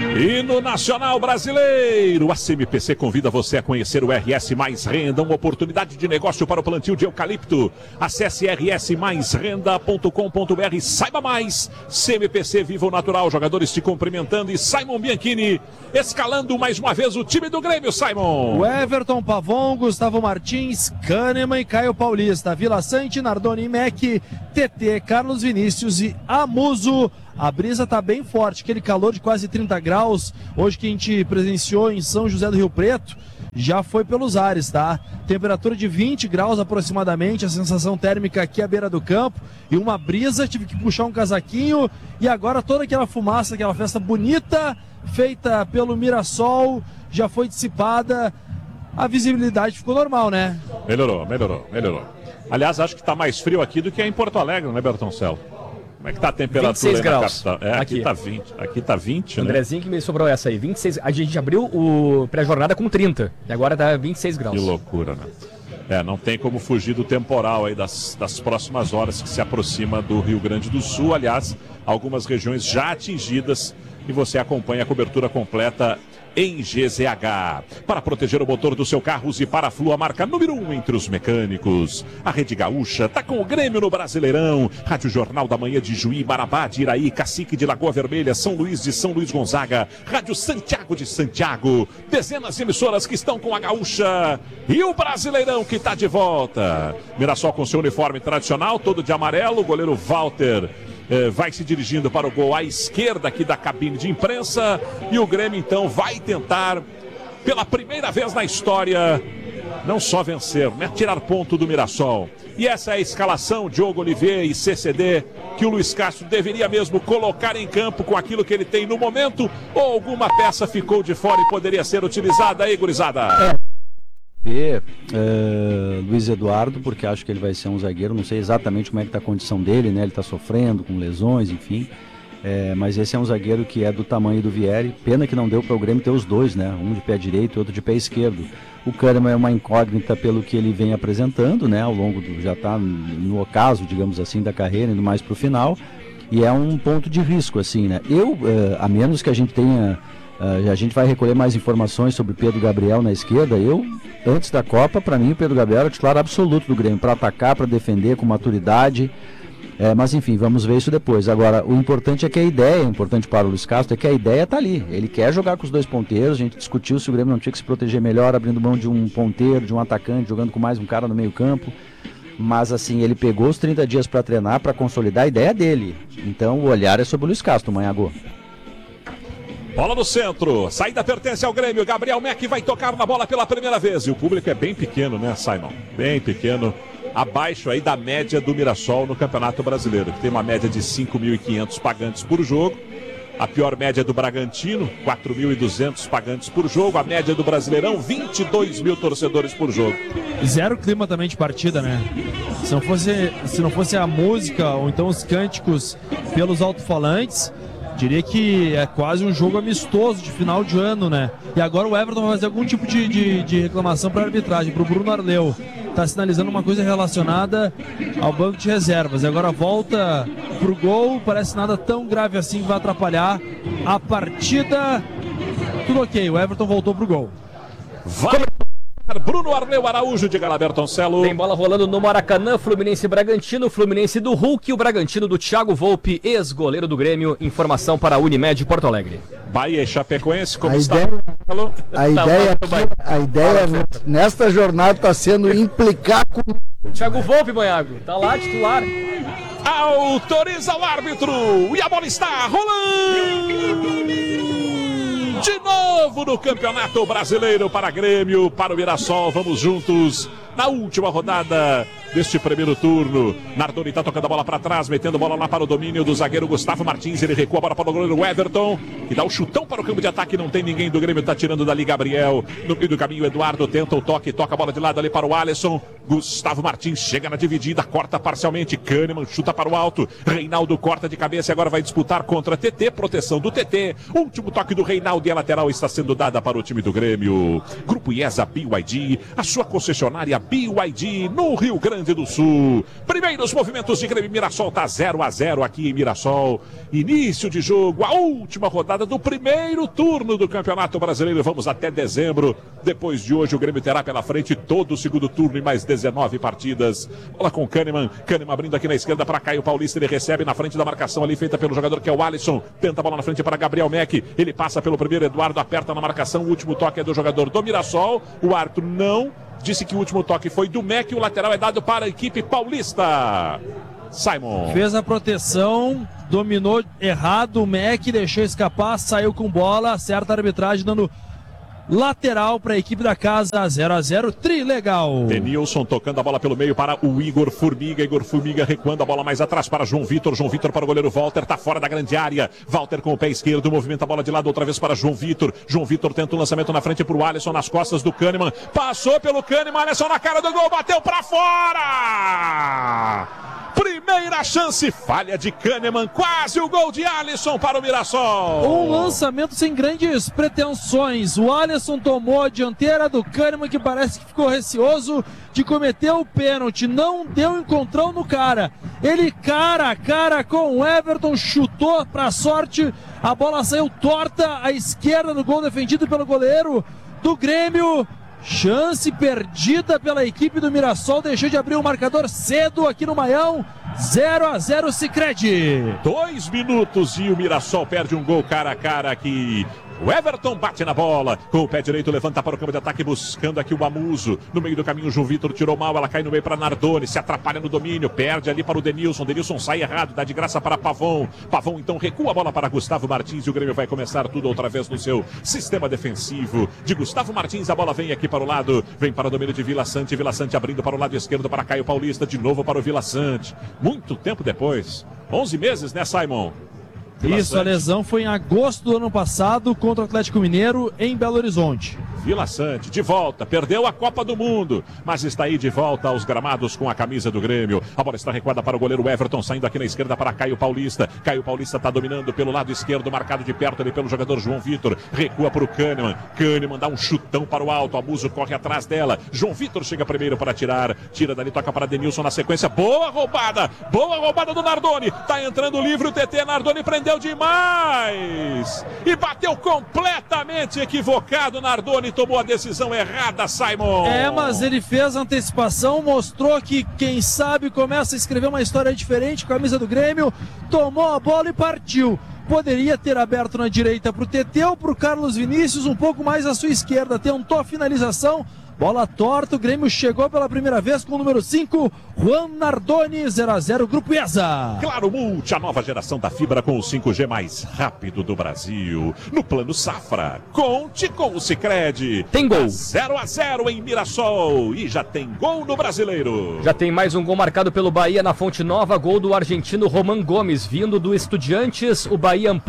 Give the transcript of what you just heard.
E no Nacional Brasileiro, a CMPC convida você a conhecer o RS Mais Renda, uma oportunidade de negócio para o plantio de eucalipto. Acesse rsmaisrenda.com.br, saiba mais. CMPC Viva o Natural, jogadores te cumprimentando e Simon Bianchini escalando mais uma vez o time do Grêmio, Simon. O Everton, Pavon, Gustavo Martins, Kahneman e Caio Paulista, Vila Sante, Nardoni e Mac, TT, Carlos Vinícius e Amuso. A brisa tá bem forte, aquele calor de quase 30 graus, hoje que a gente presenciou em São José do Rio Preto, já foi pelos ares, tá? Temperatura de 20 graus aproximadamente, a sensação térmica aqui à beira do campo, e uma brisa, tive que puxar um casaquinho, e agora toda aquela fumaça, aquela festa bonita, feita pelo Mirassol, já foi dissipada, a visibilidade ficou normal, né? Melhorou. Aliás, acho que tá mais frio aqui do que em Porto Alegre, né, Bertoncelo? Como é que tá a temperatura 26 aí graus. na capital? Aqui tá 20. Aqui tá 20, né? Andrezinho que me sobrou essa aí. 26. A gente abriu o pré-jornada com 30. E agora tá 26 graus. Que loucura, né? Não tem como fugir do temporal aí das próximas horas que se aproxima do Rio Grande do Sul. Aliás, algumas regiões já atingidas e você acompanha a cobertura completa em GZH. Para proteger o motor do seu carro, use Paraflu, a marca número 1 entre os mecânicos. A Rede Gaúcha tá com o Grêmio no Brasileirão. Rádio Jornal da Manhã de Juí, Marabá de Iraí, Cacique de Lagoa Vermelha, São Luís de São Luís Gonzaga, Rádio Santiago de Santiago. Dezenas de emissoras que estão com a Gaúcha e o Brasileirão que tá de volta. Mirassol com seu uniforme tradicional, todo de amarelo. O goleiro Walter vai se dirigindo para o gol à esquerda aqui da cabine de imprensa. E o Grêmio então vai tentar, pela primeira vez na história, não só vencer, mas tirar ponto do Mirassol. E essa é a escalação, Diogo Olivier e CCD, que o Luiz Castro deveria mesmo colocar em campo com aquilo que ele tem no momento, ou alguma peça ficou de fora e poderia ser utilizada aí, gurizada? Luiz Eduardo, porque acho que ele vai ser um zagueiro, não sei exatamente como é que está a condição dele, né? Ele está sofrendo com lesões, enfim, mas esse é um zagueiro que é do tamanho do Vieri. Pena que não deu para o Grêmio ter os dois, né? Um de pé direito e outro de pé esquerdo. O Kahneman é uma incógnita pelo que ele vem apresentando, né? Ao longo já está no ocaso, digamos assim, da carreira, indo mais para o final, e é um ponto de risco, assim, né? A menos que a gente tenha a gente vai recolher mais informações sobre Pedro Gabriel na esquerda. Antes da Copa, para mim, o Pedro Gabriel é o titular absoluto do Grêmio, para atacar, para defender com maturidade. Mas enfim, vamos ver isso depois. Agora, o importante é que a ideia, importante para o Luiz Castro, é que a ideia está ali. Ele quer jogar com os dois ponteiros. A gente discutiu se o Grêmio não tinha que se proteger melhor, abrindo mão de um ponteiro, de um atacante, jogando com mais um cara no meio campo. Mas assim, ele pegou os 30 dias para treinar, para consolidar a ideia dele. Então o olhar é sobre o Luiz Castro, Manhagô. Bola no centro, saída pertence ao Grêmio. Gabriel Mack vai tocar na bola pela primeira vez. E o público é bem pequeno, né, Simon? Bem pequeno, abaixo aí da média do Mirassol no Campeonato Brasileiro, que tem uma média de 5.500 pagantes por jogo. A pior média do Bragantino, 4.200 pagantes por jogo. A média do Brasileirão, 22 mil torcedores por jogo. Zero clima também de partida, né? Se não fosse a música ou então os cânticos pelos alto-falantes, diria que é quase um jogo amistoso de final de ano, né? E agora o Everton vai fazer algum tipo de reclamação para a arbitragem, para o Bruno Arleu. Está sinalizando uma coisa relacionada ao banco de reservas. E agora volta pro gol, parece nada tão grave assim que vai atrapalhar a partida. Tudo ok, o Everton voltou pro gol. Vai Bruno Arleu Araújo de Bertoncelo. Tem bola rolando no Maracanã, Fluminense e Bragantino, Fluminense do Hulk e o Bragantino do Thiago Volpe, ex-goleiro do Grêmio. Informação para a Unimed Porto Alegre. Bahia e Chapecoense, como a ideia nesta jornada está sendo implicar com Thiago Volpe, Banhago, tá lá, titular. Autoriza o árbitro e a bola está rolando de novo no Campeonato Brasileiro para Grêmio, para o Mirassol. Vamos juntos na última rodada deste primeiro turno. Nardoni tá tocando a bola para trás, metendo a bola lá para o domínio do zagueiro Gustavo Martins. Ele recua a bola para o goleiro Everton, que dá o chutão para o campo de ataque. Não tem ninguém do Grêmio, tá tirando dali Gabriel. No meio do caminho, Eduardo tenta o toque, toca a bola de lado ali para o Alisson. Gustavo Martins chega na dividida, corta parcialmente. Kahneman chuta para o alto. Reinaldo corta de cabeça e agora vai disputar contra TT. Proteção do TT. Último toque do Reinaldo e a lateral está sendo dada para o time do Grêmio. Grupo IESA BYD, a sua concessionária BYD no Rio Grande Grande do Sul. Primeiros movimentos de Grêmio. Mirassol tá 0-0 aqui em Mirassol. Início de jogo, a última rodada do primeiro turno do Campeonato Brasileiro. Vamos até dezembro. Depois de hoje o Grêmio terá pela frente todo o segundo turno e mais 19 partidas. Bola com Kahneman. Kahneman abrindo aqui na esquerda para Caio Paulista. Ele recebe na frente da marcação ali feita pelo jogador que é o Alisson. Tenta a bola na frente para Gabriel Meck. Ele passa pelo primeiro, Eduardo aperta na marcação. O último toque é do jogador do Mirassol. O árbitro não disse que o último toque foi do Meck. O lateral é dado para a equipe paulista. Simon. Fez a proteção, dominou errado o Meck, deixou escapar, saiu com bola, acerta a arbitragem dando lateral para a equipe da casa, 0-0, trilegal. Denilson tocando a bola pelo meio para o Igor Formiga. Igor Formiga recuando a bola mais atrás para João Vitor. João Vitor para o goleiro Walter, tá fora da grande área. Walter com o pé esquerdo, movimenta a bola de lado outra vez para João Vitor. João Vitor tenta o lançamento na frente para o Alisson, nas costas do Kahneman. Passou pelo Kahneman, Alisson na cara do gol, bateu para fora! Primeira chance, falha de Kahneman, quase o gol de Alisson para o Mirassol. Um lançamento sem grandes pretensões. O Alisson tomou a dianteira do Kahneman, que parece que ficou receoso de cometer o pênalti. Não deu encontrão no cara. Ele cara a cara com o Everton, chutou para sorte. A bola saiu torta à esquerda do gol defendido pelo goleiro do Grêmio. Chance perdida pela equipe do Mirassol, deixou de abrir o marcador cedo aqui no Maião. 0-0 Sicredi. 2 minutos e o Mirassol perde um gol cara a cara aqui. O Everton bate na bola, com o pé direito levanta para o campo de ataque, buscando aqui o Amuso. No meio do caminho o João Vitor tirou mal, ela cai no meio para Nardoni, se atrapalha no domínio, perde ali para o Denilson. Denilson sai errado, dá de graça para Pavão. Pavão então recua a bola para Gustavo Martins e o Grêmio vai começar tudo outra vez no seu sistema defensivo. De Gustavo Martins, a bola vem aqui para o lado, vem para o domínio de Vila Sante. Vila Sante abrindo para o lado esquerdo para Caio Paulista, de novo para o Vila Sante. Muito tempo depois, 11 meses, né, Simon? Isso, a lesão foi em agosto do ano passado contra o Atlético Mineiro em Belo Horizonte. Vila Sante, de volta, perdeu a Copa do Mundo, mas está aí de volta aos gramados com a camisa do Grêmio. A bola está recuada para o goleiro Everton, saindo aqui na esquerda para Caio Paulista. Caio Paulista está dominando pelo lado esquerdo, marcado de perto ali pelo jogador João Vitor. Recua para o Kahneman. Kahneman dá um chutão para o alto, Abuso corre atrás dela. João Vitor chega primeiro para tirar. Tira dali, toca para Denilson na sequência. Boa roubada do Nardoni. Tá entrando livre o TT, Nardoni prendeu demais. E bateu completamente equivocado, Nardoni tomou a decisão errada, Simon. Mas ele fez a antecipação, mostrou que quem sabe começa a escrever uma história diferente com a camisa do Grêmio, tomou a bola e partiu. Poderia ter aberto na direita para o TT ou para o Carlos Vinícius, um pouco mais à sua esquerda, tentou a finalização. Bola torta, o Grêmio chegou pela primeira vez com o número 5, Juan Nardoni, 0-0, Grupo IESA. Claro Multi, a nova geração da fibra com o 5G mais rápido do Brasil. No plano Safra, conte com o Sicredi. Tem gol. 0-0 em Mirassol e já tem gol no Brasileiro. Já tem mais um gol marcado pelo Bahia na Fonte Nova, gol do argentino Roman Gomes, vindo do Estudiantes. O Bahia amplia